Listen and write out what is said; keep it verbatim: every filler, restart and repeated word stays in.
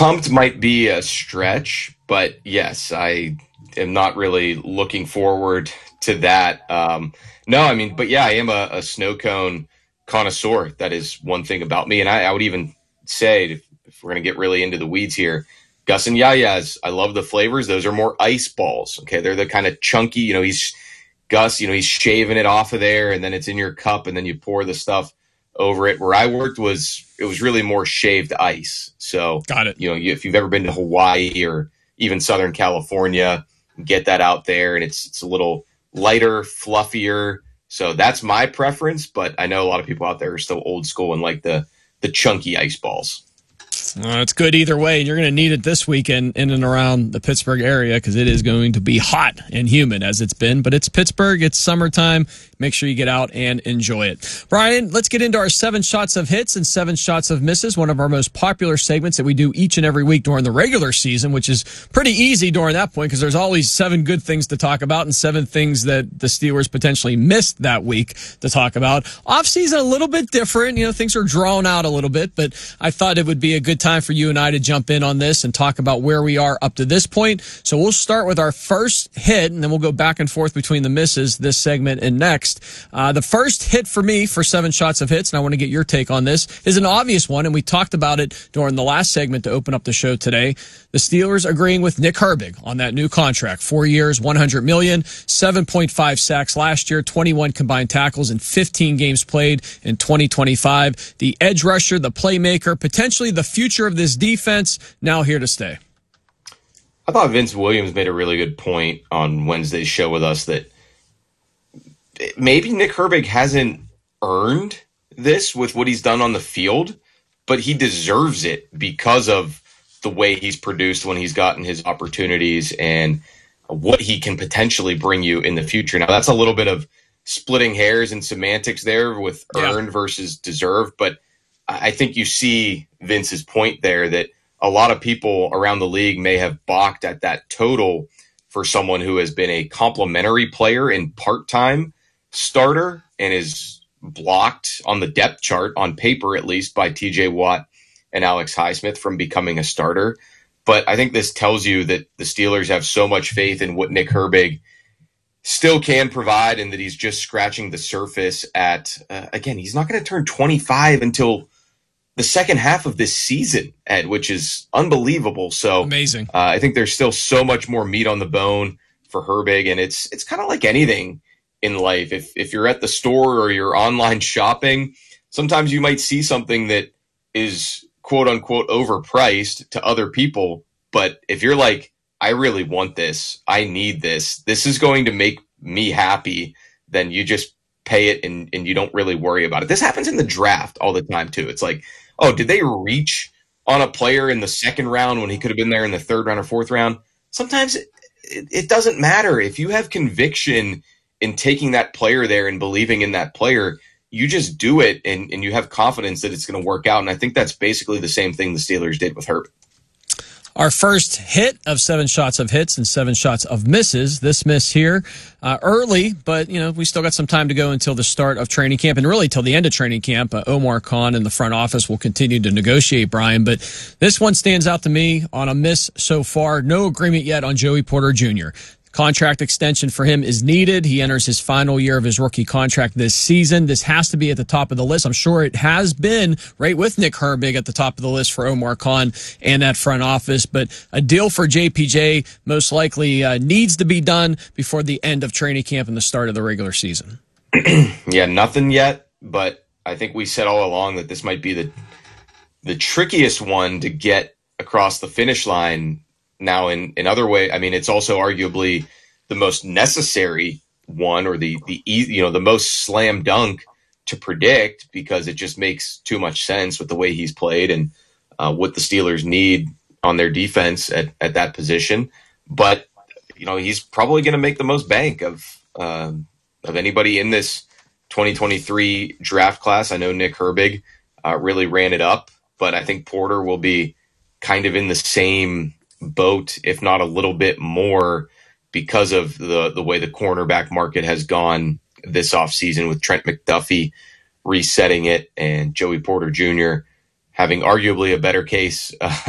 Pumped might be a stretch, but yes, I am not really looking forward to that. Um, no, I mean, but yeah, I am a, a snow cone connoisseur. That is one thing about me. And I, I would even say, if, if we're going to get really into the weeds here, Gus and Yayas, I love the flavors. Those are more ice balls. Okay. They're the kind of chunky, you know, he's Gus, you know, he's shaving it off of there and then it's in your cup and then you pour the stuff over it. Where I worked was, it was really more shaved ice. So, got it. You know, if you've ever been to Hawaii or even Southern California, get that out there. And it's, it's a little lighter, fluffier. So that's my preference. But I know a lot of people out there are still old school and like the, the chunky ice balls. Uh, it's good either way. You're going to need it this weekend in and around the Pittsburgh area because it is going to be hot and humid as it's been. But it's Pittsburgh. It's summertime. Make sure you get out and enjoy it. Brian, let's get into our seven shots of hits and seven shots of misses, one of our most popular segments that we do each and every week during the regular season, which is pretty easy during that point because there's always seven good things to talk about and seven things that the Steelers potentially missed that week to talk about. Off-season, a little bit different. You know, things are drawn out a little bit, but I thought it would be a good time for you and I to jump in on this and talk about where we are up to this point. So we'll start with our first hit, and then we'll go back and forth between the misses this segment and next. Uh, the first hit for me for seven shots of hits, and I want to get your take on this, is an obvious one, and we talked about it during the last segment to open up the show today. The Steelers agreeing with Nick Herbig on that new contract. Four years, one hundred million dollars, seven point five sacks last year, twenty-one combined tackles in fifteen games played in twenty twenty-five. The edge rusher, the playmaker, potentially the future of this defense, now here to stay. I thought Vince Williams made a really good point on Wednesday's show with us that maybe Nick Herbig hasn't earned this with what he's done on the field, but he deserves it because of the way he's produced when he's gotten his opportunities and what he can potentially bring you in the future. Now, that's a little bit of splitting hairs and semantics there with earned yeah. versus deserved, but I think you see Vince's point there that a lot of people around the league may have balked at that total for someone who has been a complimentary player and part-time starter and is blocked on the depth chart, on paper at least, by T J Watt and Alex Highsmith from becoming a starter. But I think this tells you that the Steelers have so much faith in what Nick Herbig still can provide and that he's just scratching the surface at, uh, again, he's not going to turn twenty-five until the second half of this season, Ed, which is unbelievable. So amazing. Uh, I think there's still so much more meat on the bone for Herbig, and it's it's kind of like anything in life. If if you're at the store or you're online shopping, sometimes you might see something that is quote unquote overpriced to other people. But if you're like, I really want this, I need this, this is going to make me happy, then you just pay it and, and you don't really worry about it. This happens in the draft all the time too. It's like, oh, did they reach on a player in the second round when he could have been there in the third round or fourth round? Sometimes it, it, it doesn't matter. If you have conviction in taking that player there and believing in that player, you just do it and, and you have confidence that it's going to work out. And I think that's basically the same thing the Steelers did with Herbig. Our first hit of seven shots of hits and seven shots of misses. This miss here uh, early, but you know we still got some time to go until the start of training camp and really till the end of training camp. Uh, Omar Khan in the front office will continue to negotiate, Brian. But this one stands out to me on a miss so far. No agreement yet on Joey Porter Junior Contract extension for him is needed. He enters his final year of his rookie contract this season. This has to be at the top of the list. I'm sure it has been right with Nick Herbig at the top of the list for Omar Khan and that front office. But a deal for J P J most likely uh, needs to be done before the end of training camp and the start of the regular season. Yeah, nothing yet, but I think we said all along that this might be the the trickiest one to get across the finish line. Now, in, in other way, I mean, it's also arguably the most necessary one, or the the you know the most slam dunk to predict, because it just makes too much sense with the way he's played and uh, what the Steelers need on their defense at, at that position. But you know, he's probably going to make the most bank of uh, of anybody in this twenty twenty-three draft class. I know Nick Herbig uh, really ran it up, but I think Porter will be kind of in the same boat, if not a little bit more, because of the the way the cornerback market has gone this offseason, with Trent McDuffie resetting it and Joey Porter Junior having arguably a better case uh,